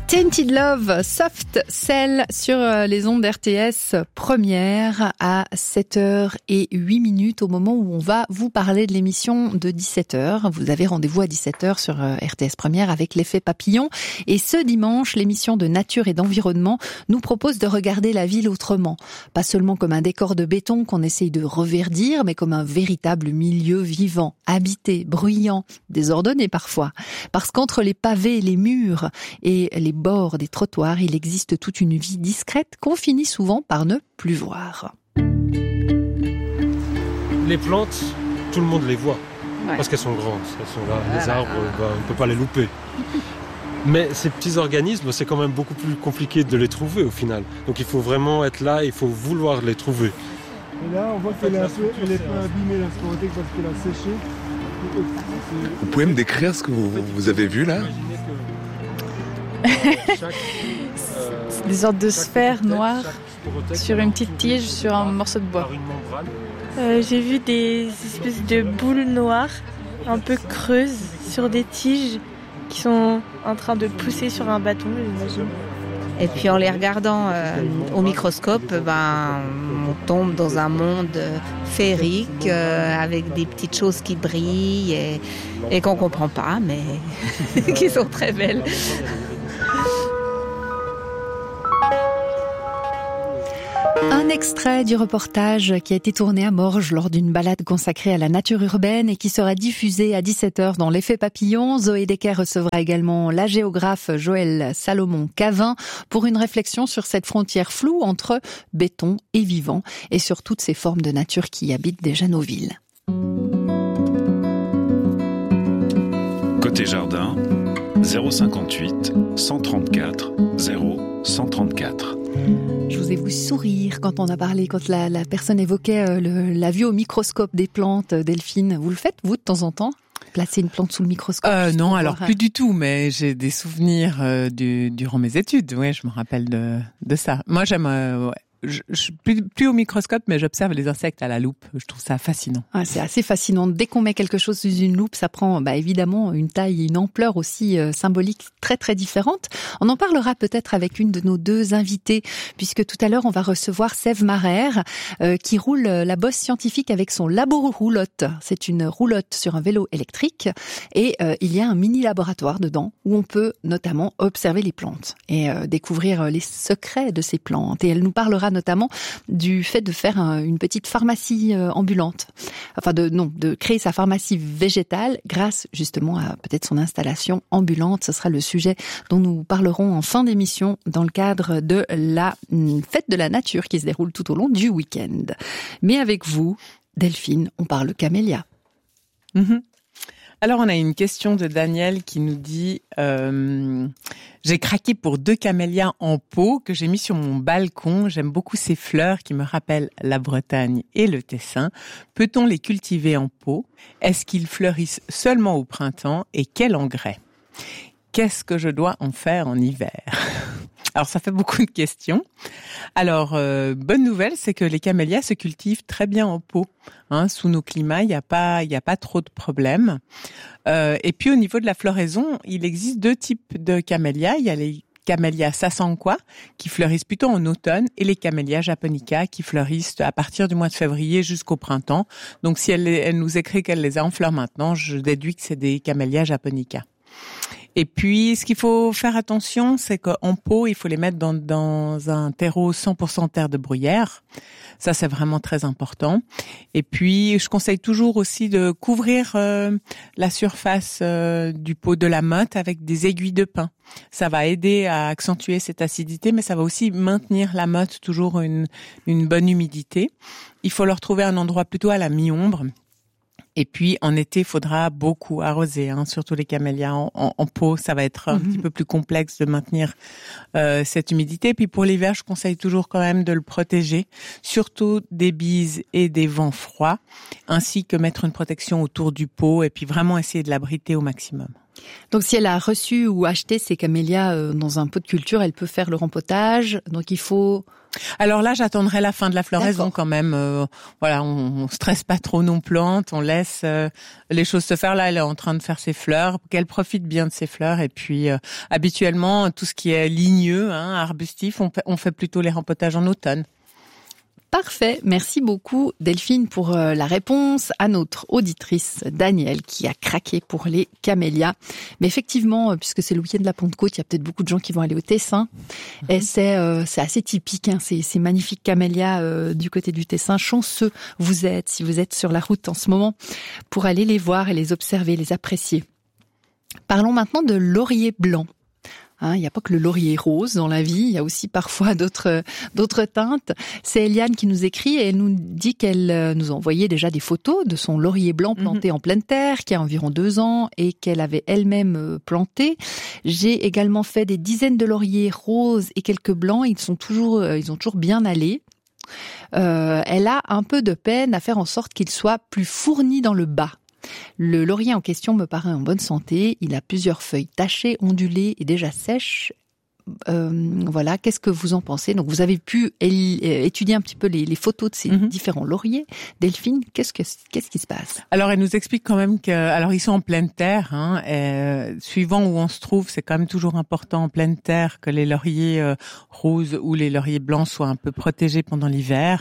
Tainted Love, Soft Cell sur les ondes RTS première à 7h08 au moment où on va vous parler de l'émission de 17h. Vous avez rendez-vous à 17h sur RTS première avec l'effet papillon. Et ce dimanche, l'émission de nature et d'environnement nous propose de regarder la ville autrement. Pas seulement comme un décor de béton qu'on essaye de reverdir, mais comme un véritable milieu vivant, habité, bruyant, désordonné parfois. Parce qu'entre les pavés, les murs et les bords des trottoirs, il existe toute une vie discrète qu'on finit souvent par ne plus voir. Les plantes, tout le monde les voit, parce qu'elles sont grandes, elles sont là, les arbres, on ne peut pas les louper. Mais ces petits organismes, c'est quand même beaucoup plus compliqué de les trouver au final. Donc il faut vraiment être là, il faut vouloir les trouver. Et là, on voit qu'elle est un peu abîmée, la sclérotique, parce qu'elle a séché. Vous pouvez me décrire ce que vous avez vu là ? C'est des sortes de sphères noires sur une petite tige, sur un morceau de bois. J'ai vu des espèces de boules noires un peu creuses sur des tiges qui sont en train de pousser sur un bâton, j'imagine. Et puis en les regardant au microscope, on tombe dans un monde féerique avec des petites choses qui brillent et qu'on ne comprend pas, mais qui sont très belles. Un extrait du reportage qui a été tourné à Morges lors d'une balade consacrée à la nature urbaine et qui sera diffusé à 17h dans l'effet papillon. Zoé Decker recevra également la géographe Joëlle Salomon-Cavin pour une réflexion sur cette frontière floue entre béton et vivant et sur toutes ces formes de nature qui habitent déjà nos villes. Côté jardin, 058 134 0134. Je vous ai vu sourire quand on a parlé, quand la personne évoquait la vue au microscope des plantes, Delphine. Vous le faites, vous, de temps en temps ? Placer une plante sous le microscope? Non, alors plus du tout, mais j'ai des souvenirs durant mes études. Ouais, je me rappelle de ça. Moi, j'aime... Je plus au microscope, mais j'observe les insectes à la loupe. Je trouve ça fascinant. Ah, c'est assez fascinant. Dès qu'on met quelque chose sous une loupe, ça prend évidemment une taille et une ampleur aussi symbolique très très différente. On en parlera peut-être avec une de nos deux invitées, puisque tout à l'heure on va recevoir Sève Marère qui roule la bosse scientifique avec son labo roulotte. C'est une roulotte sur un vélo électrique et il y a un mini laboratoire dedans où on peut notamment observer les plantes et découvrir les secrets de ces plantes. Et elle nous parlera notamment du fait de faire une petite pharmacie ambulante. Enfin de créer sa pharmacie végétale grâce justement à peut-être son installation ambulante. Ce sera le sujet dont nous parlerons en fin d'émission dans le cadre de la fête de la nature qui se déroule tout au long du week-end. Mais avec vous, Delphine, on parle camélia. Alors, on a une question de Daniel qui nous dit j'ai craqué pour 2 camélias en pot que j'ai mis sur mon balcon. J'aime beaucoup ces fleurs qui me rappellent la Bretagne et le Tessin. Peut-on les cultiver en pot? Est-ce qu'ils fleurissent seulement au printemps? Et quel engrais? Qu'est-ce que je dois en faire en hiver? Alors, ça fait beaucoup de questions. Alors, bonne nouvelle, c'est que les camélias se cultivent très bien en pot. Sous nos climats, il y a pas trop de problèmes. Et puis, au niveau de la floraison, il existe 2 types de camélias. Il y a les camélias sasanqua, qui fleurissent plutôt en automne, et les camélias japonica, qui fleurissent à partir du mois de février jusqu'au printemps. Donc, si elle nous écrit qu'elle les a en fleurs maintenant, je déduis que c'est des camélias japonica. Et puis, ce qu'il faut faire attention, c'est qu'en pot, il faut les mettre dans un terreau 100% terre de bruyère. Ça, c'est vraiment très important. Et puis, je conseille toujours aussi de couvrir la surface du pot de la motte avec des aiguilles de pin. Ça va aider à accentuer cette acidité, mais ça va aussi maintenir la motte toujours une bonne humidité. Il faut leur trouver un endroit plutôt à la mi-ombre. Et puis, en été, il faudra beaucoup arroser, surtout les camélias en pot. Ça va être un petit peu plus complexe de maintenir cette humidité. Et puis, pour l'hiver, je conseille toujours quand même de le protéger, surtout des bises et des vents froids, ainsi que mettre une protection autour du pot et puis vraiment essayer de l'abriter au maximum. Donc si elle a reçu ou acheté ces camélias dans un pot de culture, elle peut faire le rempotage. Donc il faut... Alors là, j'attendrai la fin de la floraison quand même. Voilà, on stresse pas trop nos plantes, on laisse les choses se faire. Là, elle est en train de faire ses fleurs, qu'elle profite bien de ses fleurs. Et puis, habituellement, tout ce qui est ligneux, arbustif, on fait plutôt les rempotages en automne. Parfait. Merci beaucoup Delphine pour la réponse à notre auditrice Danielle qui a craqué pour les camélias. Mais effectivement, puisque c'est le week-end de la Pentecôte, il y a peut-être beaucoup de gens qui vont aller au Tessin. Et c'est assez typique, ces magnifiques camélias du côté du Tessin. Chanceux vous êtes, si vous êtes sur la route en ce moment, pour aller les voir et les observer, les apprécier. Parlons maintenant de laurier blanc. Il n'y a pas que le laurier rose dans la vie, il y a aussi parfois d'autres teintes. C'est Eliane qui nous écrit et elle nous dit qu'elle nous a envoyé déjà des photos de son laurier blanc planté en pleine terre, qui a environ 2 ans et qu'elle avait elle-même planté. J'ai également fait des dizaines de lauriers roses et quelques blancs. Ils ont toujours bien allé. Elle a un peu de peine à faire en sorte qu'ils soient plus fournis dans le bas. Le laurier en question me paraît en bonne santé. Il a plusieurs feuilles tachées, ondulées et déjà sèches. Voilà, qu'est-ce que vous en pensez? Donc vous avez pu étudier un petit peu les photos de ces différents lauriers. Delphine, qu'est-ce qui se passe? Alors elle nous explique quand même alors ils sont en pleine terre, suivant où on se trouve, c'est quand même toujours important en pleine terre que les lauriers roses ou les lauriers blancs soient un peu protégés pendant l'hiver.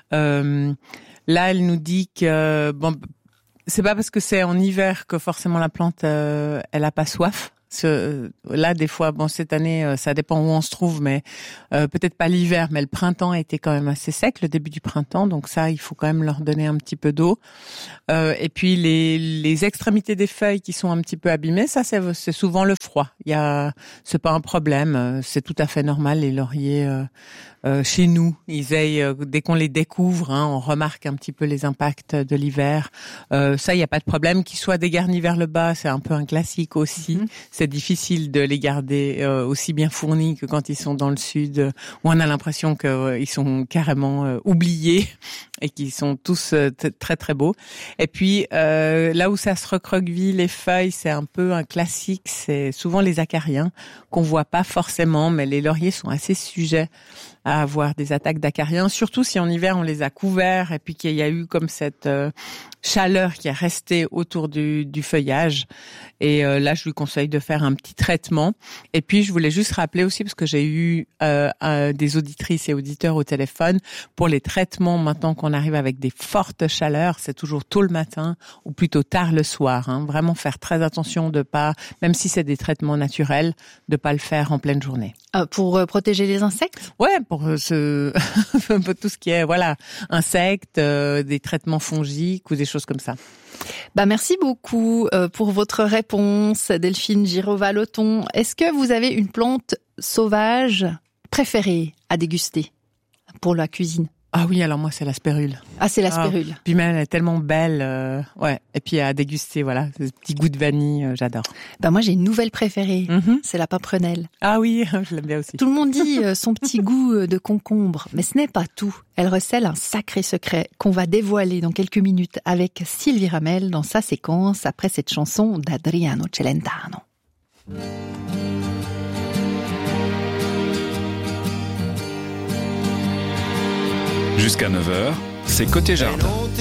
Là, elle nous dit que c'est pas parce que c'est en hiver que forcément la plante elle a pas soif. Là, des fois, cette année, ça dépend où on se trouve, mais peut-être pas l'hiver, mais le printemps a été quand même assez sec, le début du printemps, donc ça, il faut quand même leur donner un petit peu d'eau. Et puis les extrémités des feuilles qui sont un petit peu abîmées, ça, c'est souvent le froid. C'est pas un problème, c'est tout à fait normal. Les lauriers chez nous, dès qu'on les découvre, on remarque un petit peu les impacts de l'hiver. Ça, il y a pas de problème. Qu'ils soient dégarnis vers le bas, c'est un peu un classique aussi. C'est difficile de les garder aussi bien fournis que quand ils sont dans le sud, où on a l'impression qu'ils sont carrément oubliés et qu'ils sont tous très très beaux. Et puis là où ça se recroqueville les feuilles, c'est un peu un classique. C'est souvent les acariens qu'on voit pas forcément, mais les lauriers sont assez sujets à avoir des attaques d'acariens, surtout si en hiver on les a couverts et puis qu'il y a eu comme cette chaleur qui est restée autour du feuillage. Et là, je lui conseille de faire un petit traitement. Et puis, je voulais juste rappeler aussi, parce que j'ai eu des auditrices et auditeurs au téléphone, pour les traitements, maintenant qu'on arrive avec des fortes chaleurs, c'est toujours tôt le matin ou plutôt tard le soir. Vraiment faire très attention de pas, même si c'est des traitements naturels, de pas le faire en pleine journée. Pour protéger les insectes? Ouais, pour tout ce qui est insectes, des traitements fongiques ou des choses comme ça. Merci beaucoup pour votre réponse, Delphine Girova-Loton. Est-ce que vous avez une plante sauvage préférée à déguster pour la cuisine? Ah oui, alors moi c'est la spérule. Ah, c'est la spérule. Puis même elle est tellement belle, ouais. Et puis à déguster, voilà, ce petit goût de vanille, j'adore. Moi j'ai une nouvelle préférée, c'est la pimprenelle. Ah oui, je l'aime bien aussi. Tout le monde dit son petit goût de concombre, mais ce n'est pas tout. Elle recèle un sacré secret qu'on va dévoiler dans quelques minutes avec Sylvie Ramel dans sa séquence après cette chanson d'Adriano Celentano. Jusqu'à 9h, c'est Côté Jardin.